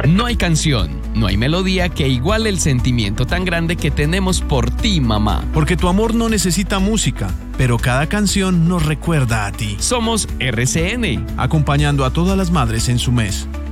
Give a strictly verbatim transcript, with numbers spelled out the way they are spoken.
No hay canción, no hay melodía que iguale el sentimiento tan grande que tenemos por ti, mamá. Porque tu amor no necesita música, pero cada canción nos recuerda a ti. Somos R C N, acompañando a todas las madres en su mes.